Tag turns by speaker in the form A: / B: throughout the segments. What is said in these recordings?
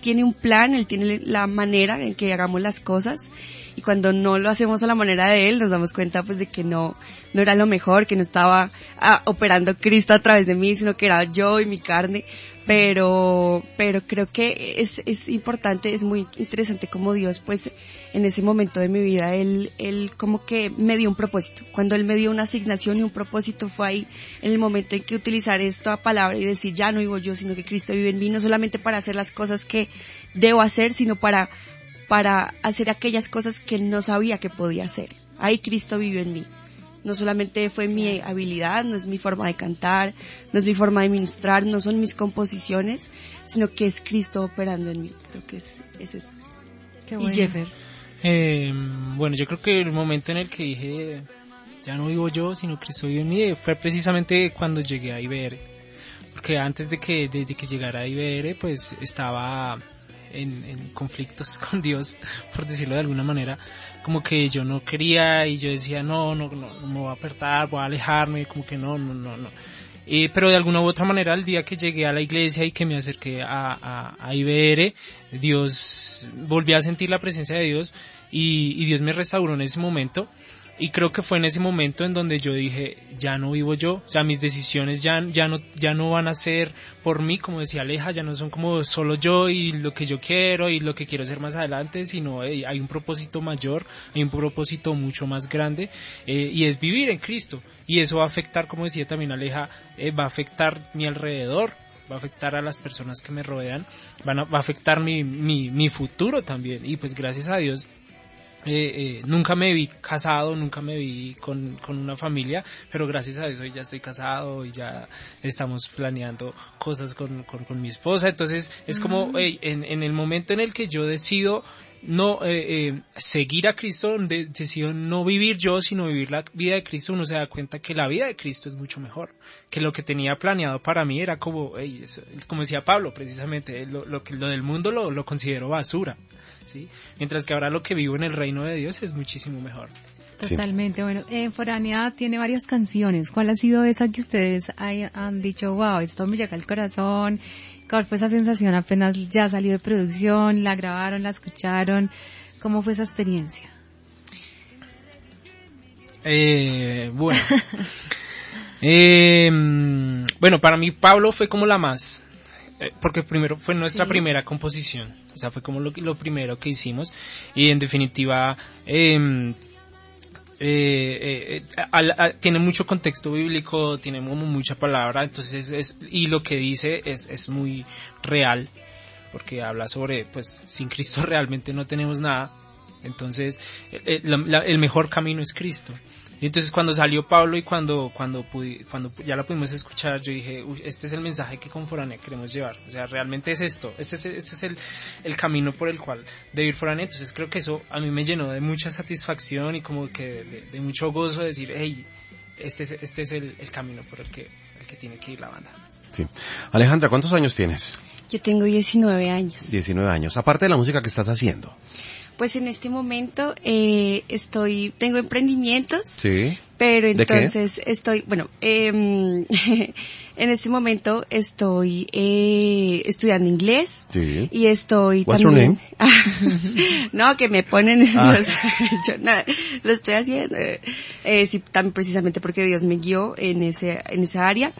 A: tiene un plan, Él tiene la manera en que hagamos las cosas, y cuando no lo hacemos a la manera de Él, nos damos cuenta pues de que no era lo mejor, que no estaba operando Cristo a través de mí, sino que era yo y mi carne. Pero creo que es importante, es muy interesante como Dios, pues, en ese momento de mi vida, Él como que me dio un propósito. Cuando Él me dio una asignación y un propósito, fue ahí, en el momento en que utilizar esta palabra y decir, ya no vivo yo, sino que Cristo vive en mí, no solamente para hacer las cosas que debo hacer, sino para hacer aquellas cosas que no sabía que podía hacer. Ahí Cristo vive en mí. No solamente fue mi habilidad, no es mi forma de cantar, no es mi forma de ministrar, no son mis composiciones, sino que es Cristo operando en mí. Creo que es eso.
B: Qué bueno.
A: Y Jeffer.
C: Bueno, yo creo que el momento en el que dije, ya no vivo yo, sino Cristo vive en mí, fue precisamente cuando llegué a IBR. Porque antes de que llegara a IBR, pues estaba en conflictos con Dios, por decirlo de alguna manera. Como que yo no quería y yo decía no me voy a apartar, voy a alejarme, como que no. Pero de alguna u otra manera, el día que llegué a la iglesia y que me acerqué a IBR, Dios, volví a sentir la presencia de Dios y Dios me restauró en ese momento. Y creo que fue en ese momento en donde yo dije, ya no vivo yo, o sea, mis decisiones ya no van a ser por mí, como decía Aleja, ya no son como solo yo y lo que yo quiero y lo que quiero hacer más adelante, sino hay un propósito mayor, hay un propósito mucho más grande, y es vivir en Cristo. Y eso va a afectar, como decía también Aleja, va a afectar mi alrededor, va a afectar a las personas que me rodean, va a afectar mi futuro también. Y pues gracias a Dios, nunca me vi casado, nunca me vi con una familia, pero gracias a eso ya estoy casado y ya estamos planeando cosas con mi esposa. Entonces es como en el momento en el que yo decido no seguir a Cristo, decido no vivir yo, sino vivir la vida de Cristo, uno se da cuenta que la vida de Cristo es mucho mejor, que lo que tenía planeado para mí era como decía Pablo precisamente, lo del mundo lo considero basura, ¿sí? Mientras que ahora lo que vivo en el reino de Dios es muchísimo mejor.
B: Totalmente. Bueno, Foránea tiene varias canciones. ¿Cuál ha sido esa que ustedes han dicho, wow, esto me llega al corazón? ¿Cuál fue esa sensación apenas ya salió de producción, la grabaron, la escucharon? ¿Cómo fue esa experiencia?
C: Bueno, para mí Pablo fue como la más, porque primero fue nuestra primera composición, o sea, fue como lo primero que hicimos, y en definitiva tiene mucho contexto bíblico, tiene como mucha palabra, entonces y lo que dice es muy real, porque habla sobre, pues, sin Cristo realmente no tenemos nada. Entonces el mejor camino es Cristo. Y entonces cuando salió Pablo y cuando ya la pudimos escuchar, yo dije, este es el mensaje que con Foránea queremos llevar. O sea, realmente es esto, este es el camino por el cual debe ir Foránea. Entonces creo que eso a mí me llenó de mucha satisfacción y como que de mucho gozo de decir, hey, este es el camino por el que tiene que ir la banda.
D: Sí. Alejandra, ¿cuántos años tienes?
A: Yo tengo 19 años.
D: 19 años. Aparte de la música que estás haciendo.
A: Pues en este momento tengo emprendimientos,
D: sí.
A: Pero
D: ¿De
A: entonces
D: qué?
A: en este momento estoy estudiando inglés,
D: sí.
A: Y estoy
D: What's
A: también...
D: your name?
A: No, que me ponen yo nada, lo estoy haciendo, sí, también precisamente porque Dios me guió en esa área.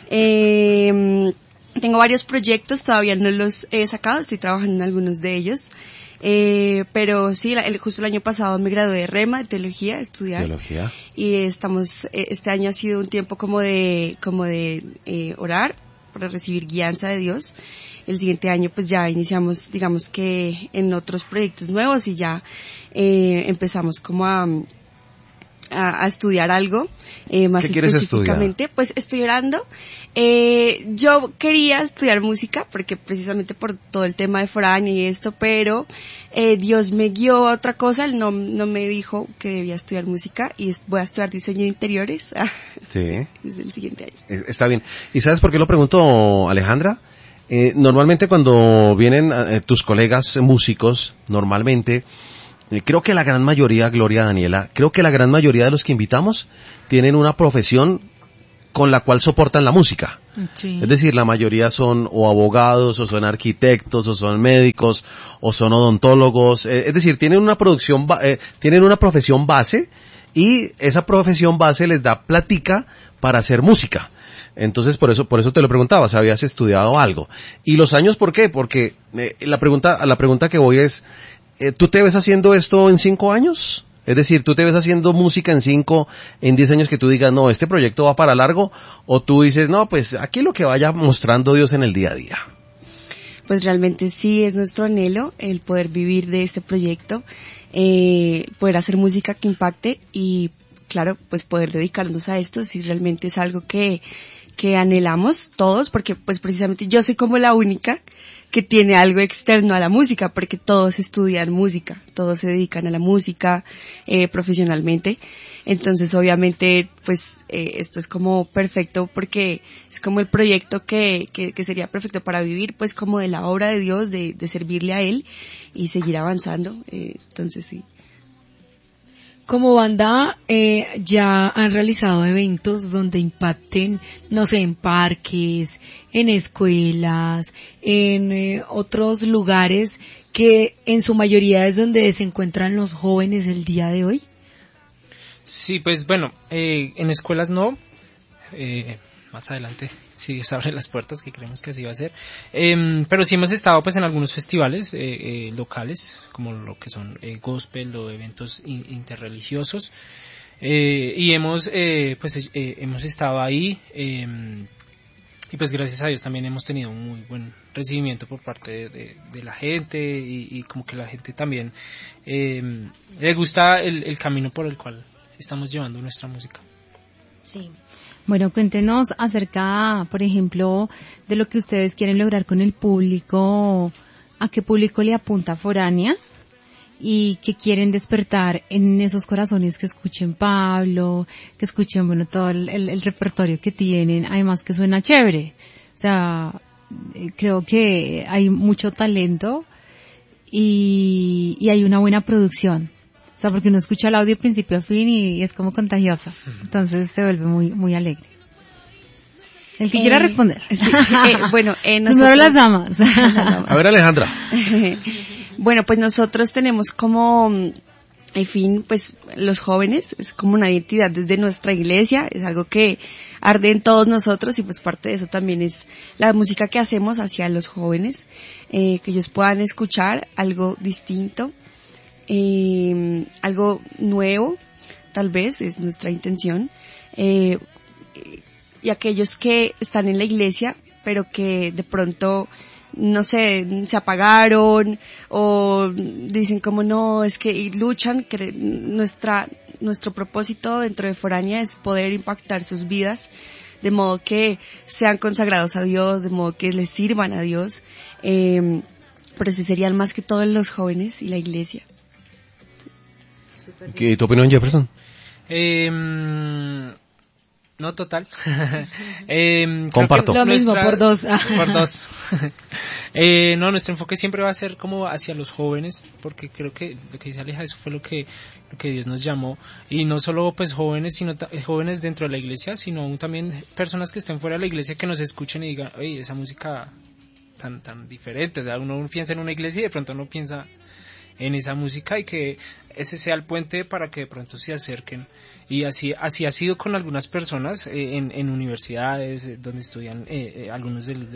A: Tengo varios proyectos, todavía no los he sacado, estoy trabajando en algunos de ellos. Pero sí, justo el año pasado me gradué de Rema, de teología, estudiar.
D: Teología.
A: Y este año ha sido un tiempo como de orar, para recibir guianza de Dios. El siguiente año pues ya iniciamos, digamos que en otros proyectos nuevos y ya empezamos como a estudiar algo, más
D: ¿Qué quieres
A: específicamente,
D: estudiar?
A: pues estoy orando. Yo quería estudiar música porque precisamente por todo el tema de Foránea y esto, pero Dios me guió a otra cosa, Él no me dijo que debía estudiar música y voy a estudiar diseño de interiores.
D: Sí.
A: Desde el siguiente año.
D: Está bien. ¿Y sabes por qué lo pregunto, Alejandra? Normalmente cuando vienen tus colegas músicos, creo que la gran mayoría, Gloria, Daniela, creo que la gran mayoría de los que invitamos tienen una profesión con la cual soportan la música.
B: Sí.
D: Es decir, la mayoría son o abogados, o son arquitectos, o son médicos, o son odontólogos. Es decir, tienen una tienen una profesión base, y esa profesión base les da plática para hacer música. Entonces, por eso te lo preguntaba, si habías estudiado algo. ¿Y los años por qué? Porque la pregunta que voy es, ¿tú te ves haciendo esto en 5 años? Es decir, ¿tú te ves haciendo música en 5, en 10 años que tú digas, no, este proyecto va para largo? ¿O tú dices, no, pues aquí lo que vaya mostrando Dios en el día a día?
A: Pues realmente sí es nuestro anhelo el poder vivir de este proyecto, poder hacer música que impacte y, claro, pues poder dedicarnos a esto si realmente es algo que anhelamos todos, porque pues precisamente yo soy como la única que tiene algo externo a la música, porque todos estudian música, todos se dedican a la música profesionalmente. Entonces obviamente pues esto es como perfecto, porque es como el proyecto que sería perfecto para vivir pues como de la obra de Dios, de servirle a Él y seguir avanzando. Entonces sí.
E: Como banda, ya han realizado eventos donde impacten, no sé, en parques, en escuelas, en otros lugares que en su mayoría es donde se encuentran los jóvenes el día de hoy.
C: Sí, pues bueno, en escuelas no, más adelante sí se abren las puertas, que creemos que así va a ser, pero sí hemos estado pues en algunos festivales locales, como lo que son gospel o eventos interreligiosos, y hemos estado ahí, y pues gracias a Dios también hemos tenido un muy buen recibimiento por parte de la gente, y como que la gente también le gusta el camino por el cual estamos llevando nuestra música.
B: Sí. Bueno, cuéntenos acerca, por ejemplo, de lo que ustedes quieren lograr con el público, a qué público le apunta Foránea y qué quieren despertar en esos corazones que escuchen Pablo, que escuchen, bueno, todo el repertorio que tienen, además que suena chévere. O sea, creo que hay mucho talento y hay una buena producción. O sea, porque uno escucha el audio principio a fin y es como contagiosa. Entonces se vuelve muy, muy alegre. El que quiera responder.
A: Sí, bueno, nosotros...
B: Primero las damas.
D: A ver, Alejandra.
A: Bueno, pues nosotros tenemos como, en fin, pues los jóvenes, es como una identidad desde nuestra iglesia, es algo que arde en todos nosotros, y pues parte de eso también es la música que hacemos hacia los jóvenes, que ellos puedan escuchar algo distinto. Algo nuevo, tal vez, es nuestra intención, y aquellos que están en la iglesia, pero que de pronto, no sé, se apagaron, o dicen como no, es que y luchan, que nuestro propósito dentro de Foránea es poder impactar sus vidas, de modo que sean consagrados a Dios, de modo que les sirvan a Dios, pero ese serían más que todos los jóvenes y la iglesia.
D: ¿Y tu opinión, Jefferson?
C: No, total.
D: Comparto.
B: Lo mismo, por dos.
C: Por dos. No, nuestro enfoque siempre va a ser como hacia los jóvenes, porque creo que lo que dice Aleja, eso fue lo que Dios nos llamó. Y no solo pues jóvenes, sino jóvenes dentro de la iglesia, sino aún también personas que estén fuera de la iglesia, que nos escuchen y digan, oye, esa música tan diferente. O sea, uno piensa en una iglesia y de pronto no piensa en esa música, y que ese sea el puente para que de pronto se acerquen. Y así ha sido con algunas personas en universidades donde estudian algunos de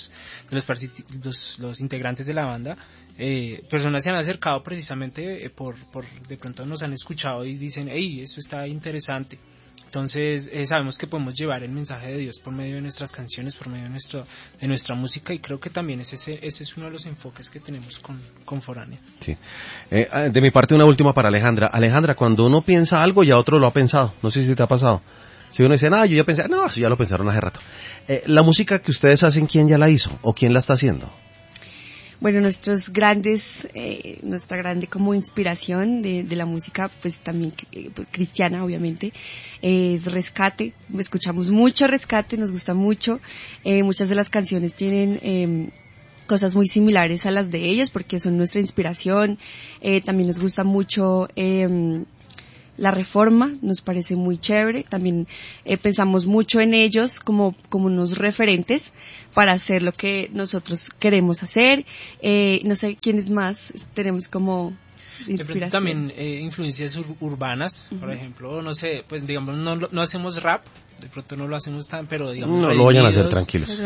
C: los integrantes de la banda. Personas se han acercado precisamente por de pronto nos han escuchado y dicen, hey, esto está interesante. Entonces sabemos que podemos llevar el mensaje de Dios por medio de nuestras canciones, por medio de nuestra música, y creo que también ese es uno de los enfoques que tenemos con Foránea.
D: Sí. De mi parte, una última para Alejandra. Alejandra, cuando uno piensa algo, ya otro lo ha pensado. No sé si te ha pasado. Si uno dice, yo ya pensé, no, eso ya lo pensaron hace rato. La música que ustedes hacen, ¿quién ya la hizo? ¿O quién la está haciendo?
A: Bueno, nuestra grande como inspiración de la música, pues también pues, cristiana, obviamente, es Rescate. Escuchamos mucho Rescate, nos gusta mucho. Muchas de las canciones tienen cosas muy similares a las de ellos, porque son nuestra inspiración. También nos gusta mucho La Reforma, nos parece muy chévere. También pensamos mucho en ellos como unos referentes para hacer lo que nosotros queremos hacer. No sé quiénes más tenemos como
C: de pronto
A: inspiración.
C: también influencias urbanas, por ejemplo, no sé, pues digamos, no hacemos rap, de pronto no lo hacemos tan, pero digamos...
D: No lo vayan a hacer, tranquilos.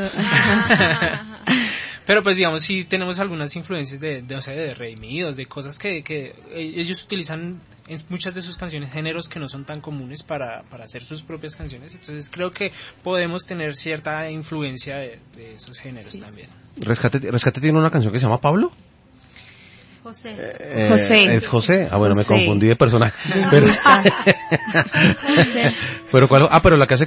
C: Pero pues digamos, sí tenemos algunas influencias de Redimidos, de cosas que ellos utilizan en muchas de sus canciones, géneros que no son tan comunes para hacer sus propias canciones. Entonces creo que podemos tener cierta influencia de esos géneros también.
D: Rescate tiene una canción que se llama Pablo.
B: José.
A: José.
D: ¿Es José? Ah, bueno,
A: José.
D: me confundí de personaje. Pero ¿cuál? Ah, pero la que hace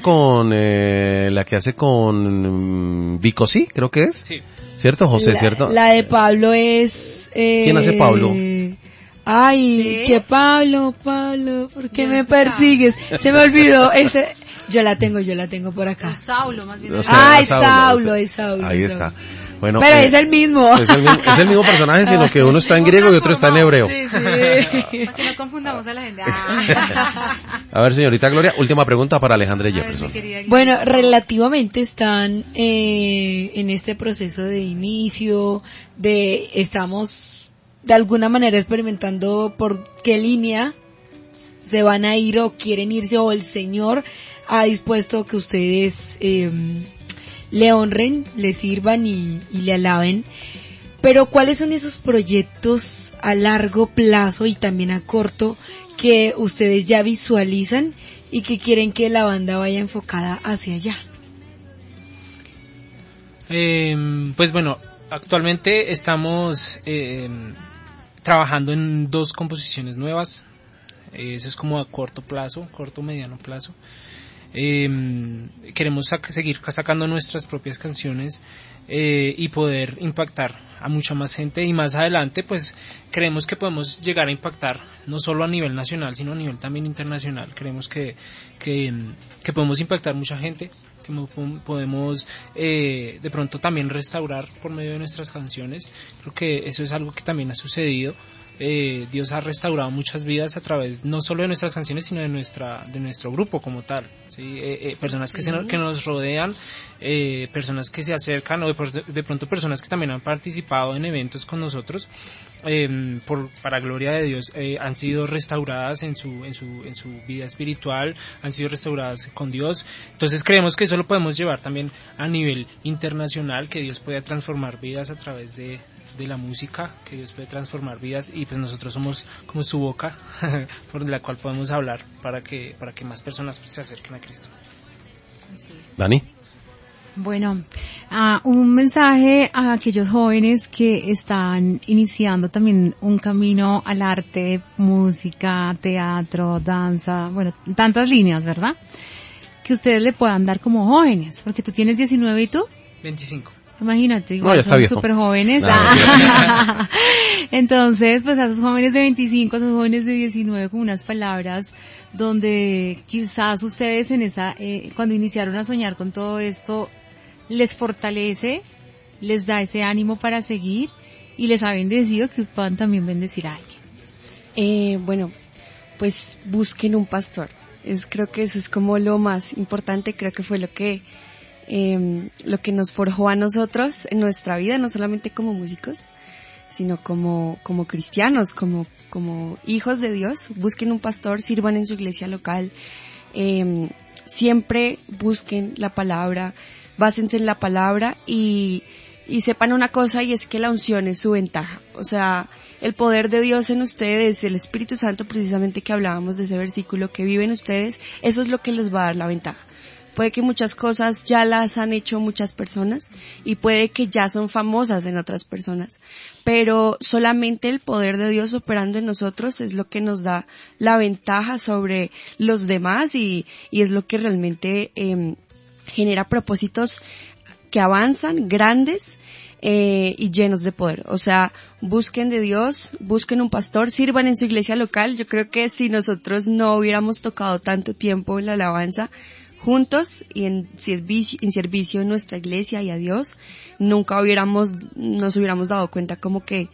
D: con Vico, sí, creo que es.
C: Sí.
D: ¿Cierto, José? ¿Cierto?
E: La de Pablo es...
D: ¿Quién hace Pablo?
E: Ay,
B: ¿Sí?
E: que Pablo, ¿por qué
B: Ya
E: me
B: está.
E: persigues? Se me olvidó ese... Yo la tengo por acá.
B: Saulo, más bien.
D: O sea,
E: Es Saulo.
D: Ahí está. Bueno,
E: Pero es el mismo.
D: es el mismo personaje, sino que uno está en griego y otro está en hebreo.
E: Sí.
B: Para que no confundamos a la gente.
D: A ver, señorita Gloria, última pregunta para Alejandra
B: A ver,
D: Jefferson.
B: mi querida Gloria.
E: Bueno, relativamente están en este proceso de inicio, estamos de alguna manera experimentando por qué línea se van a ir o quieren irse, o el Señor ha dispuesto que ustedes le honren, le sirvan y le alaben. Pero ¿cuáles son esos proyectos a largo plazo y también a corto que ustedes ya visualizan y que quieren que la banda vaya enfocada hacia allá?
C: Pues bueno, actualmente estamos trabajando en 2 composiciones nuevas. Eso es como a corto mediano plazo. Queremos seguir sacando nuestras propias canciones y poder impactar a mucha más gente, y más adelante pues creemos que podemos llegar a impactar no solo a nivel nacional sino a nivel también internacional. Creemos que podemos impactar mucha gente, que podemos de pronto también restaurar por medio de nuestras canciones. Creo que eso es algo que también ha sucedido. Dios ha restaurado muchas vidas a través no solo de nuestras canciones sino de nuestro grupo como tal, ¿sí? Personas que nos rodean, personas que se acercan, o de pronto personas que también han participado en eventos con nosotros, para gloria de Dios, han sido restauradas en su vida espiritual, han sido restauradas con Dios. Entonces creemos que eso lo podemos llevar también a nivel internacional, que Dios puede transformar vidas a través de la música, que Dios puede transformar vidas, y pues nosotros somos como su boca por la cual podemos hablar para que más personas se acerquen a Cristo.
D: Dani.
B: Bueno, un mensaje a aquellos jóvenes que están iniciando también un camino al arte, música, teatro, danza, bueno, tantas líneas, ¿verdad? Que ustedes le puedan dar como jóvenes, porque tú tienes 19 y tú
C: 25.
B: Imagínate,
D: No,
B: igual
D: ya está
B: son
D: viejo.
B: súper jóvenes.
D: No,
B: Entonces, pues a esos jóvenes de 25, a esos jóvenes de 19, con unas palabras donde quizás ustedes cuando iniciaron a soñar con todo esto, les fortalece, les da ese ánimo para seguir y les ha bendecido, que puedan también bendecir a alguien.
A: Bueno, pues busquen un pastor. Creo que eso es como lo más importante. Creo que fue lo que nos forjó a nosotros en nuestra vida, no solamente como músicos, sino como cristianos, como hijos de Dios. Busquen un pastor, sirvan en su iglesia local, siempre busquen la palabra, básense en la palabra y sepan una cosa, y es que la unción es su ventaja. O sea, el poder de Dios en ustedes, el Espíritu Santo, precisamente que hablábamos de ese versículo, que vive en ustedes, eso es lo que les va a dar la ventaja. Puede que muchas cosas ya las han hecho muchas personas y puede que ya son famosas en otras personas, pero solamente el poder de Dios operando en nosotros es lo que nos da la ventaja sobre los demás, y es lo que realmente genera propósitos que avanzan, grandes y llenos de poder. O sea, busquen de Dios, busquen un pastor, sirvan en su iglesia local. Yo creo que si nosotros no hubiéramos tocado tanto tiempo en la alabanza juntos y en servicio en nuestra iglesia y a Dios, nunca nos hubiéramos dado cuenta como que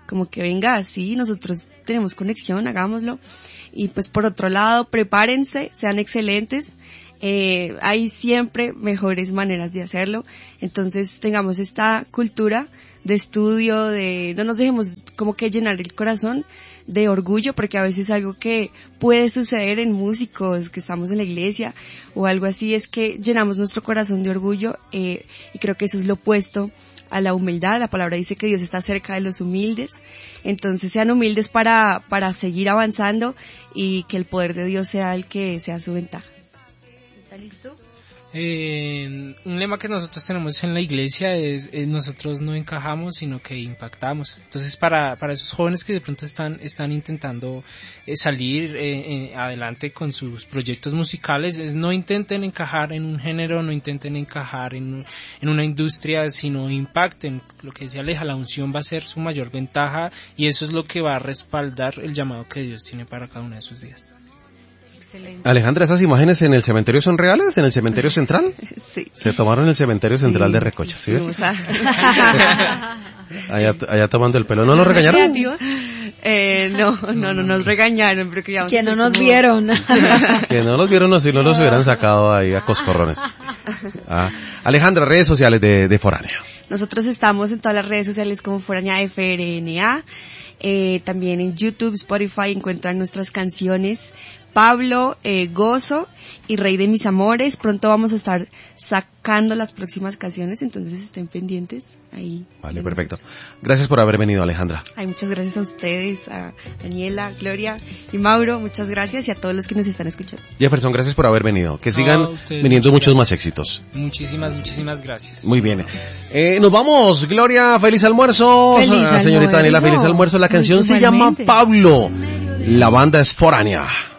A: como que venga, sí, nosotros tenemos conexión, hagámoslo. Y pues por otro lado, prepárense, sean excelentes. Hay siempre mejores maneras de hacerlo. Entonces tengamos esta cultura de estudio, no nos dejemos como que llenar el corazón de orgullo, porque a veces algo que puede suceder en músicos que estamos en la iglesia o algo así es que llenamos nuestro corazón de orgullo, y creo que eso es lo opuesto a la humildad. La palabra dice que Dios está cerca de los humildes. Entonces sean humildes para seguir avanzando y que el poder de Dios sea el que sea su ventaja.
B: ¿Está listo?
C: Un lema que nosotros tenemos en la iglesia es nosotros no encajamos, sino que impactamos. Entonces para esos jóvenes que de pronto están intentando salir adelante con sus proyectos musicales, no intenten encajar en un género, no intenten encajar en una industria, sino impacten. Lo que decía Aleja, la unción va a ser su mayor ventaja, y eso es lo que va a respaldar el llamado que Dios tiene para cada una de sus vidas.
B: Excelente.
D: Alejandra, ¿esas imágenes en el cementerio son reales? ¿En el cementerio central?
A: Sí.
D: Se tomaron en el cementerio central de Recocha, ¿sí ves?
A: Fuimos a-
D: allá tomando el pelo. ¿No lo regañaron?
A: No nos regañaron, pero queríamos
E: Que no
A: hacer
E: nos
A: como-
E: vieron.
D: Que no los vieron o si no los hubieran sacado ahí a coscorrones. Alejandra, redes sociales de Foránea.
A: Nosotros estamos en todas las redes sociales como Foránea FRNA, también en YouTube, Spotify encuentran nuestras canciones Pablo, Gozo y Rey de mis amores. Pronto vamos a estar sacando las próximas canciones, entonces estén pendientes ahí.
D: Vale,
A: de
D: perfecto.
A: nosotros.
D: Gracias por haber venido, Alejandra.
A: Ay, muchas gracias a ustedes, a Daniela, Gloria y Mauro, muchas gracias, y a todos los que nos están escuchando.
D: Jefferson, gracias por haber venido. Que
C: No,
D: sigan
C: a ustedes,
D: viniendo
C: muchas
D: muchos más
C: gracias.
D: éxitos.
C: Muchísimas gracias.
D: Muy bien. Nos vamos. Gloria, feliz almuerzo.
E: Feliz
D: Señorita
E: almuerzo.
D: Daniela, feliz almuerzo. La canción se llama
B: Igualmente.
D: Pablo. La banda es Foránea.